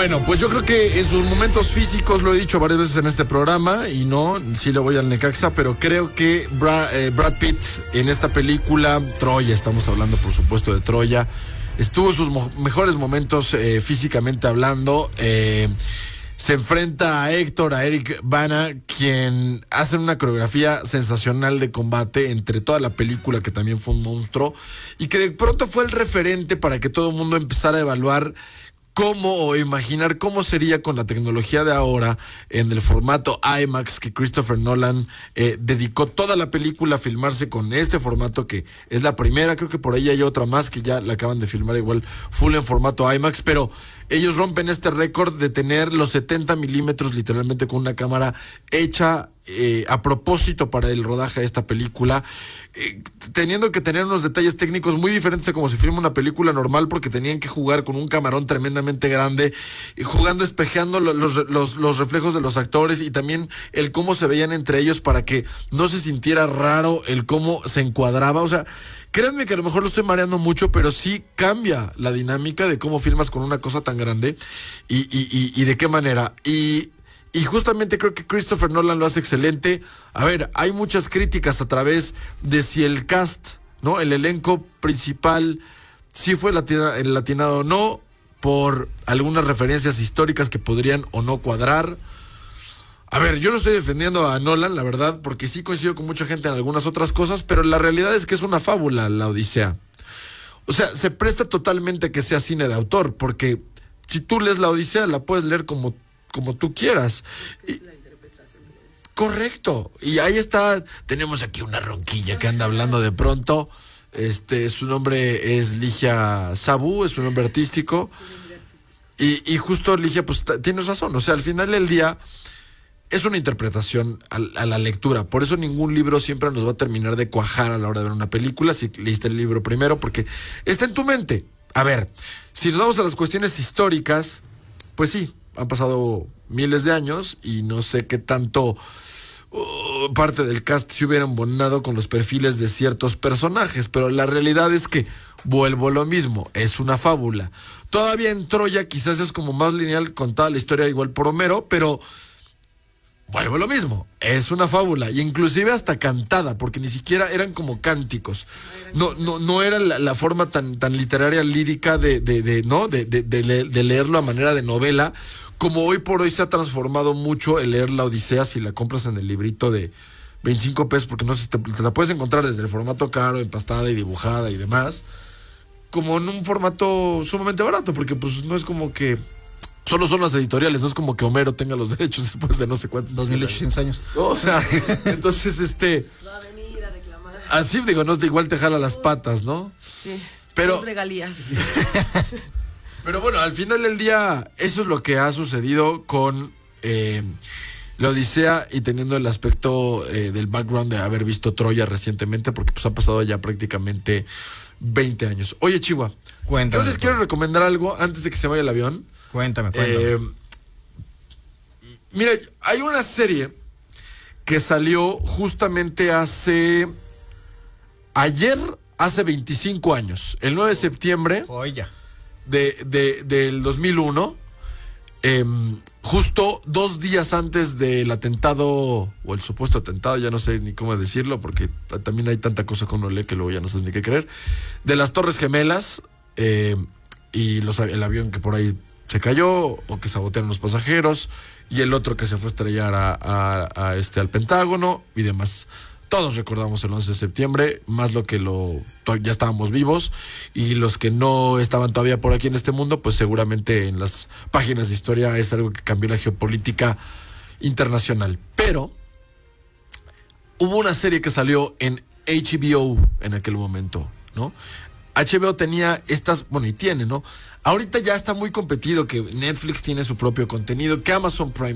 Bueno, pues yo creo que en sus momentos físicos, lo he dicho varias veces en este programa, y no, sí le voy al Necaxa, pero creo que Brad Pitt en esta película, Troya, estamos hablando por supuesto de Troya, estuvo en sus mejores momentos físicamente hablando. Se enfrenta a Eric Bana, quien hace una coreografía sensacional de combate entre toda la película, que también fue un monstruo, y que de pronto fue el referente para que todo el mundo empezara a evaluar cómo o imaginar cómo sería con la tecnología de ahora en el formato IMAX, que Christopher Nolan dedicó toda la película a filmarse con este formato, que es la primera. Creo que por ahí hay otra más que ya la acaban de filmar igual full en formato IMAX, pero ellos rompen este récord de tener los 70 milímetros literalmente con una cámara hecha a propósito para el rodaje de esta película, teniendo que tener unos detalles técnicos muy diferentes a como se filma una película normal, porque tenían que jugar con un camarón tremendamente grande, jugando, espejeando los reflejos de los actores, y también el cómo se veían entre ellos para que no se sintiera raro el cómo se encuadraba. O sea, créanme que a lo mejor lo estoy mareando mucho, pero sí cambia la dinámica de cómo filmas con una cosa tan grande y de qué manera. Y justamente creo que Christopher Nolan lo hace excelente. A ver, hay muchas críticas a través de si el cast, ¿no? El elenco principal sí fue latinado o no, por algunas referencias históricas que podrían o no cuadrar. A ver, yo no estoy defendiendo a Nolan, la verdad, porque sí coincido con mucha gente en algunas otras cosas, pero la realidad es que es una fábula la Odisea. O sea, se presta totalmente a que sea cine de autor, porque si tú lees la Odisea, la puedes leer como tú quieras. Correcto. Y ahí está. Tenemos aquí una ronquilla que anda hablando de pronto. Su nombre es Ligia Sabu, es su nombre artístico. Y justo Ligia, pues tienes razón. O sea, al final del día es una interpretación a la lectura. Por eso ningún libro siempre nos va a terminar de cuajar a la hora de ver una película, si leíste el libro primero, porque está en tu mente. A ver, si nos vamos a las cuestiones históricas, pues sí, han pasado miles de años y no sé qué tanto parte del cast se hubiera embonado con los perfiles de ciertos personajes, pero la realidad es que vuelvo a lo mismo, es una fábula. Todavía en Troya quizás es como más lineal, contada la historia igual por Homero, pero vuelvo a lo mismo, es una fábula, y inclusive hasta cantada, porque ni siquiera eran como cánticos. No era la forma tan literaria, lírica de leerlo a manera de novela, como hoy por hoy se ha transformado mucho el leer la Odisea si la compras en el librito de 25 pesos, porque no sé, te la puedes encontrar desde el formato caro, empastada y dibujada y demás, como en un formato sumamente barato, porque pues no es como que solo son las editoriales, no es como que Homero tenga los derechos después de no sé cuántos 2800 años. O sea, entonces va a venir a reclamar. Así digo, no, igual te jala las patas, ¿no? Sí. Pero Las regalías. Pero bueno, al final del día, eso es lo que ha sucedido con la Odisea, y teniendo el aspecto del background de haber visto Troya recientemente, porque pues ha pasado ya prácticamente 20 años. Oye, Chihuahua, Cuéntame. yo les quiero recomendar algo antes de que se vaya el avión. Cuéntame. Mira, hay una serie que salió justamente ayer, hace 25 años, el 9 de septiembre. Joya. Del 2001, justo 2 días antes del atentado, o el supuesto atentado, ya no sé ni cómo decirlo, porque también hay tanta cosa que uno lee que luego ya no sabes ni qué creer, de las Torres Gemelas, y el avión que por ahí se cayó, o que sabotearon los pasajeros, y el otro que se fue a estrellar al Pentágono y demás. Todos recordamos el 11 de septiembre, más lo que ya estábamos vivos, y los que no estaban todavía por aquí en este mundo, pues seguramente en las páginas de historia es algo que cambió la geopolítica internacional. Pero hubo una serie que salió en HBO en aquel momento, ¿no? HBO tenía y tiene, ¿no? Ahorita ya está muy competido, que Netflix tiene su propio contenido, que Amazon Prime